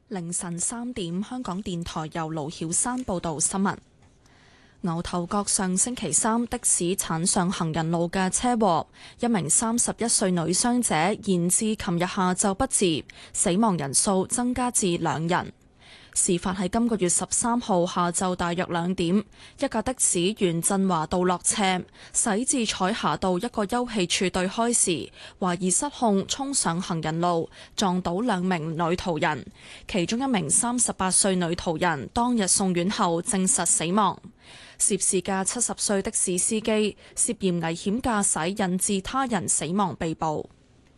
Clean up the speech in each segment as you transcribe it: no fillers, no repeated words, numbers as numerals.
凌晨3點，香港電台由盧曉山報道新聞。牛頭角上星期三的士鏟上行人路嘅車禍，一名31歲女傷者延至琴日下晝不治，死亡人數增加至2人。事發喺今個月13號下晝大約2點，一架的士沿振華道落斜，駛至彩霞道一個休憩處對開時，懷疑失控衝上行人路，撞倒2名女途人，其中一名38歲女途人當日送院後證實死亡。涉事嘅70歲的士司機涉嫌危險駕駛引致他人死亡被捕。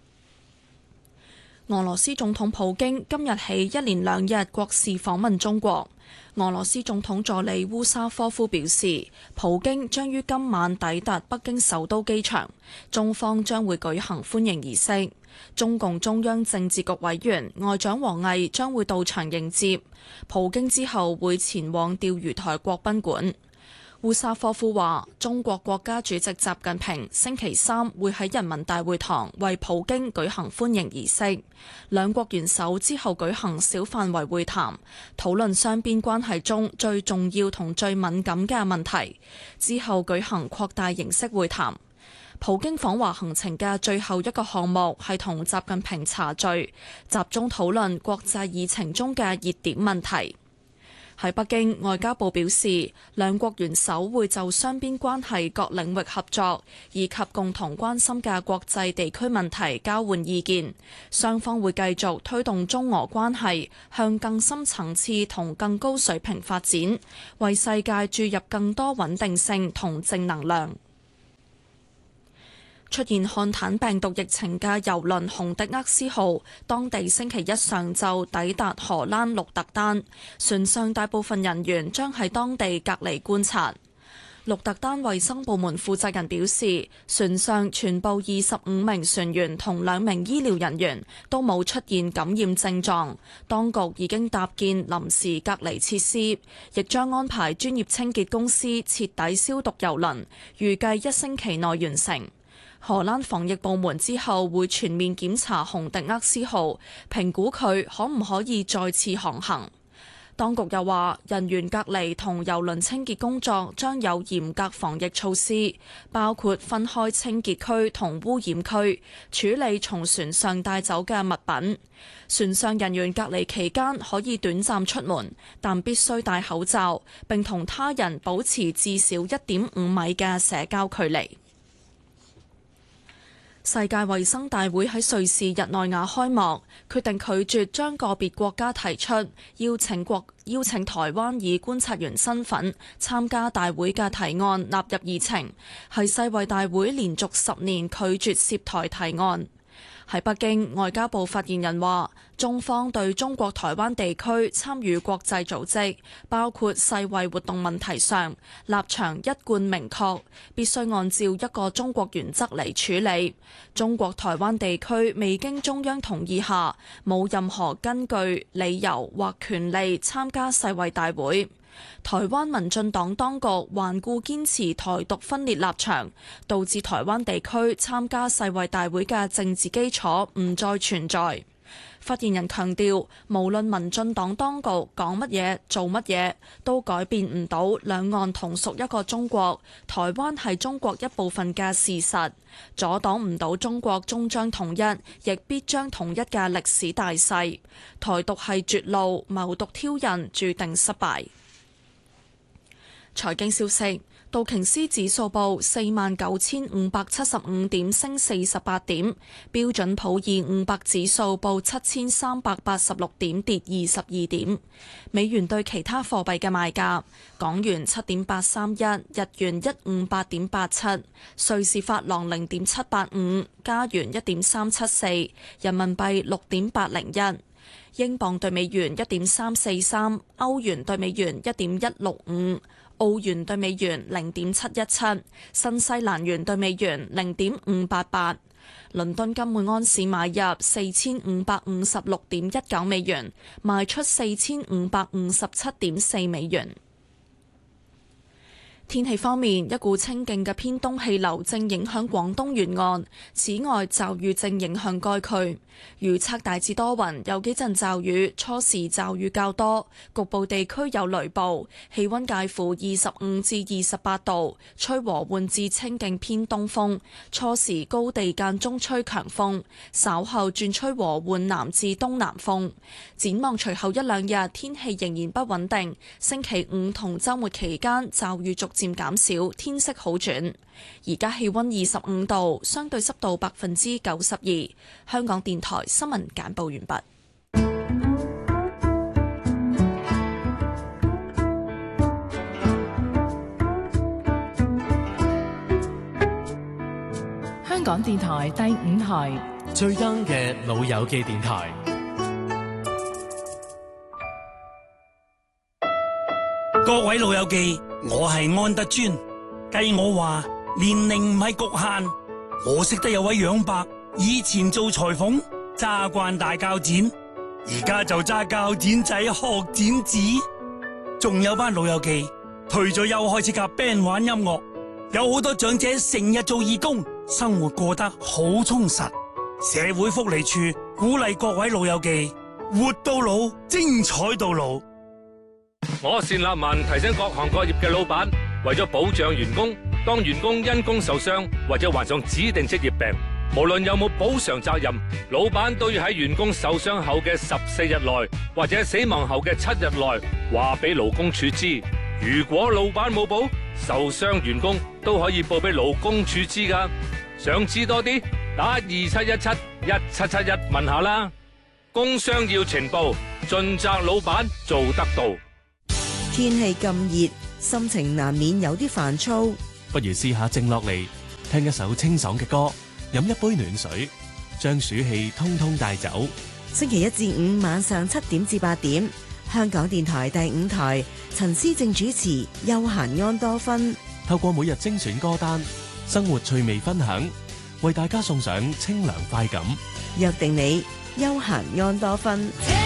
俄羅斯總統普京今日起1連2日國事訪問中國。俄羅斯總統助理烏沙科夫表示，普京將於今晚抵達北京首都機場，中方將會舉行歡迎儀式。中共中央政治局委員外長王毅將會到場迎接普京，之後會前往釣魚台國賓館。烏沙科夫話，中國國家主席習近平星期三會喺人民大會堂為普京舉行歡迎儀式，兩國元首之後舉行小範圍會談，討論雙邊關係中最重要同最敏感嘅問題，之後舉行擴大形式會談。普京訪華行程嘅最後一個項目係同習近平茶聚，集中討論國際議程中嘅熱點問題。喺北京，外交部表示，兩國元首會就雙邊關係各領域合作以及共同關心嘅國際地區問題交換意見，雙方會繼續推動中俄關係向更深層次同更高水平發展，為世界注入更多穩定性同正能量。出現漢坦病毒疫情嘅郵輪洪迪厄斯號，當地星期一上晝抵達荷蘭鹿特丹，船上大部分人員將喺當地隔離觀察。鹿特丹衛生部門負責人表示，船上全部25名船員同2名醫療人員都冇出現感染症狀，當局已經搭建臨時隔離設施，亦將安排專業清潔公司徹底消毒郵輪，預計1星期內完成。荷蘭防疫部門之後會全面檢查洪迪厄斯號，評估佢可唔可以再次航行。當局又話，人員隔離同郵輪清潔工作將有嚴格防疫措施，包括分開清潔區同污染區，處理從船上帶走嘅物品。船上人員隔離期間可以短暫出門，但必須戴口罩，並同他人保持至少1.5米嘅社交距離。世界衛生大會喺瑞士日內瓦開幕，決定拒絕將個別國家提出邀請台灣以觀察員身份參加大會嘅提案納入議程，係世衛大會連續10年拒絕涉台提案。喺北京，外交部發言人話，中方對中國台灣地區參與國際組織，包括世衛活動問題上，立場一貫明確，必須按照一個中國原則嚟處理。中國台灣地區未經中央同意下，冇任何根據、理由或權利參加世衛大會。台灣民進黨當局頑固堅持台獨分裂立場，導致台灣地區參加世衛大會嘅政治基礎唔再存在。發言人強調，無論民進黨當局講乜嘢、做乜嘢，都改變唔到兩岸同屬一個中國，台灣係中國一部分嘅事實，阻擋唔到中國終將統一，亦必將統一嘅歷史大勢。台獨係絕路，謀獨挑釁，注定失敗。財經消息，道瓊斯指數報49,575點，升48點；標準普爾500指數報7,386點，跌22點。美元對其他貨幣嘅賣價：港元7.831，日元158.87，瑞士法郎0.785，加元1.374，人民幣6.801。英鎊對美元1.343，歐元對美元1.165，澳元對美元0.717，新西蘭元對美元0.588。倫敦金每安士買入4556.19美元，賣出4557.4美元。 天氣方面，一股清勁嘅偏東氣流正影響廣東沿岸，此外驟雨正影響該區。預測大致多雲，有幾陣驟雨，初時驟雨較多，局部地區有雷暴，氣溫介乎25至28度，吹和緩至清勁偏東風，初時高地間中吹強風，稍後轉吹和緩南至東南風。展望隨後一兩日天氣仍然不穩定，星期五同週末期間驟雨逐漸減少，天色好轉。而家氣溫25度，相對濕度92%。香港電台新聞簡報完畢。 香港電台第5台最 young 嘅老友記電台。 各位老友記，我係安德尊。計我話年齡唔係局限，我識得有位楊伯，以前做裁縫揸慣大鉸剪，而家就揸鉸剪仔學剪紙。仲有班老友記退咗休開始夾 band 玩音樂，有好多長者成日做義工，生活過得好充實。社會福利處鼓勵各位老友記活到老，精彩到老。 我單立文提醒各行各業嘅老闆，為咗保障員工，當員工因工受傷或者患上指定職業病，無論有冇補償責任，老闆都要喺員工受傷後嘅14日內或者死亡後嘅7日內話俾勞工處知。如果老闆冇補，受傷員工都可以報俾勞工處知㗎。想知多啲，打27171771問下啦。工傷要呈報，盡責老闆做得到。 天氣咁熱，心情難免有啲煩躁， 不如試下靜落嚟，聽一首清爽嘅歌，飲一杯暖水，將暑氣通通帶走。 星期一至五晚上7點至8點，香港電台第5台，陳思正主持，休閒安多芬。 透過每日精選歌單，生活趣味分享，為大家送上清涼快感。 約定你，休閒安多芬。